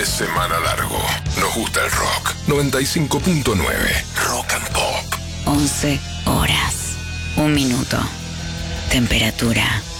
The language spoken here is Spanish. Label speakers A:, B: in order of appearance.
A: de semana largo. Nos gusta el rock. 95.9 Rock and Pop.
B: 11 horas, 1 minuto. Temperatura